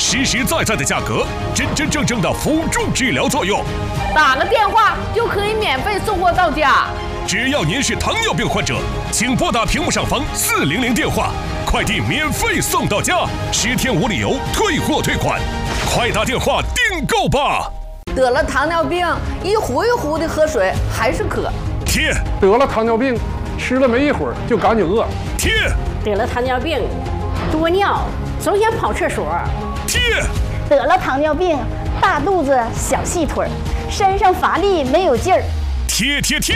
实实在在的价格，真真正正的辅助治疗作用。 打个电话就可以免费送货到家。 只要您是糖尿病患者，请拨打屏幕上方400电话，快递免费送到家，10天无理由退货退款，快打电话订购吧。 得了糖尿病，一壶一壶的喝水还是渴。 贴。 得了糖尿病，吃了没一会儿就赶紧饿。 贴。 得了糖尿病，多尿，总想跑厕所。 贴。 得了糖尿病，大肚子小细腿，身上乏力没有劲儿。 贴贴贴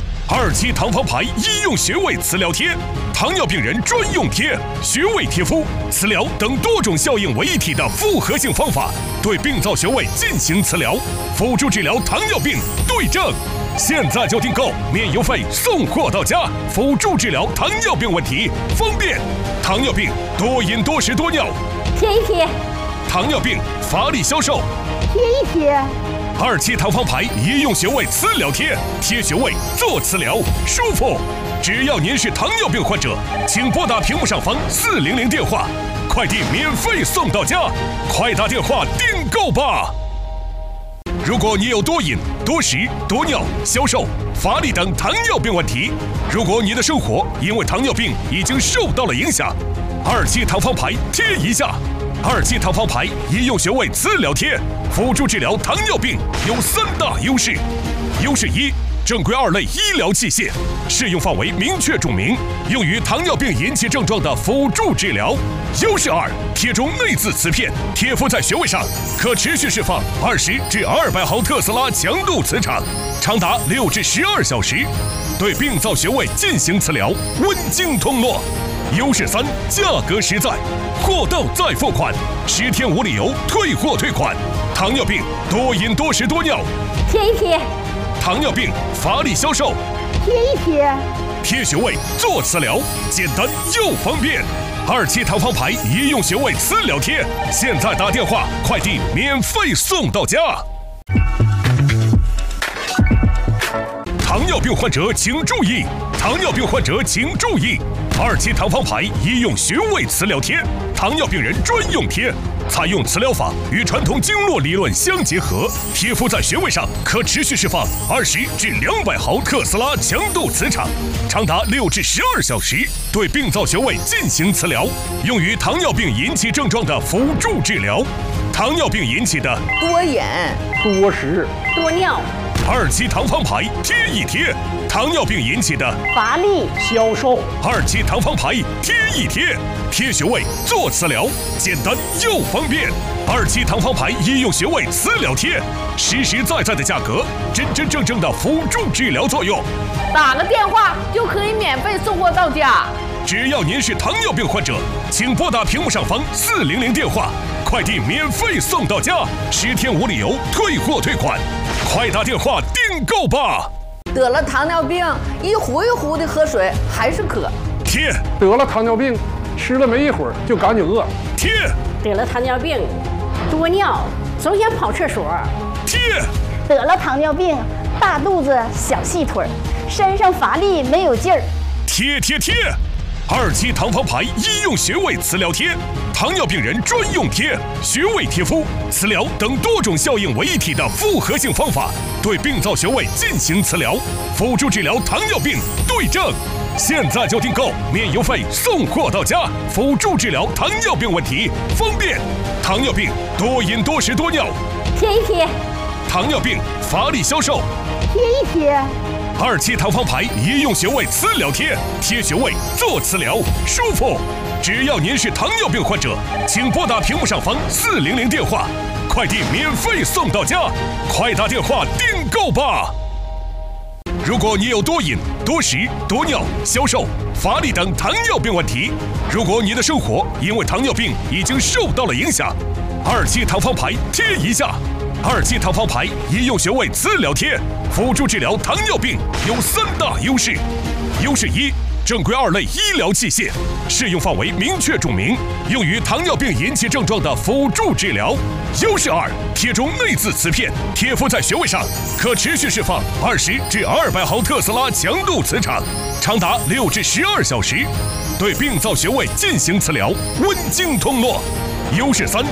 ！2期糖方牌医用穴位磁疗贴，糖尿病人专用贴，穴位贴敷、磁疗等多种效应为一体的复合性方法，对病灶穴位进行磁疗，辅助治疗糖尿病对症。现在就订购，免邮费送货到家，辅助治疗糖尿病问题，方便。糖尿病多饮多食多尿， 贴一贴。 糖尿病乏力消瘦， 贴一贴。 2期糖方牌医用穴位磁疗贴，贴穴位做磁疗，舒服。只要您是糖尿病患者，请拨打屏幕上方400电话，快递免费送到家，快打电话订购吧。如果你有多饮、多食、多尿、消瘦、乏力等糖尿病问题，如果你的生活因为糖尿病已经受到了影响，2期糖方牌贴一下。2期糖方牌医用穴位磁疗贴，辅助治疗糖尿病有3大优势。优势1，正规2类医疗器械，适用范围明确注明，用于糖尿病引起症状的辅助治疗。优势2，贴中内置磁片，贴敷在穴位上，可持续释放20至200毫特斯拉强度磁场，长达6至12小时，对病灶穴位进行磁疗，温经通络。优势3，价格实在，货到再付款，10天无理由退货退款。糖尿病多饮多食多尿， 贴一贴。 糖尿病乏力消瘦， 贴一贴。 贴穴位做磁疗，简单又方便。2期糖方牌医用穴位磁疗贴，现在打电话，快递免费送到家。糖尿病患者请注意！糖尿病患者请注意！2期糖方牌医用穴位磁疗贴，糖尿病人专用贴，采用磁疗法与传统经络理论相结合，贴敷在穴位上，可持续释放20至200毫特斯拉强度磁场，长达6至12小时，对病灶穴位进行磁疗，用于糖尿病引起症状的辅助治疗。糖尿病引起的多饮、 多食、 多尿 2期糖方牌贴一贴，糖尿病引起的乏力、 消瘦。 2期糖方牌贴一贴，贴穴位做磁疗，简单又方便。2期糖方牌医用穴位磁疗贴，实实在在的价格，真真正正的辅助治疗作用。 打个电话就可以免费送货到家。 只要您是糖尿病患者，请拨打屏幕上方400电话，快递免费送到家，10天无理由退货退款，快打电话订购吧。 得了糖尿病，一壶一壶的喝水还是渴。 贴。 得了糖尿病，吃了没一会儿就赶紧饿。 贴。 得了糖尿病，多尿，总想跑厕所。 贴。 得了糖尿病，大肚子小细腿，身上乏力没有劲儿。 贴贴贴！2期糖方牌医用穴位磁疗贴，糖尿病人专用贴，穴位贴敷、磁疗等多种效应为一体的复合性方法，对病灶穴位进行磁疗，辅助治疗糖尿病对症。现在就订购，免邮费送货到家，辅助治疗糖尿病问题，方便。糖尿病多饮多食多尿， 贴一贴。 糖尿病乏力消瘦， 贴一贴。 2期糖方牌医用穴位磁疗贴，贴穴位做磁疗，舒服。只要您是糖尿病患者，请拨打屏幕上方400电话，快递免费送到家，快打电话订购吧。如果你有多饮、多食、多尿、消瘦、乏力等糖尿病问题，如果你的生活因为糖尿病已经受到了影响，2期糖方牌贴一下。2期糖方牌医用穴位磁疗贴，辅助治疗糖尿病有3大优势。优势1，正规2类医疗器械，适用范围明确注明，用于糖尿病引起症状的辅助治疗。优势2，贴中内置磁片，贴敷在穴位上，可持续释放20至200毫特斯拉强度磁场，长达6至12小时，对病灶穴位进行磁疗，温经通络。优势3。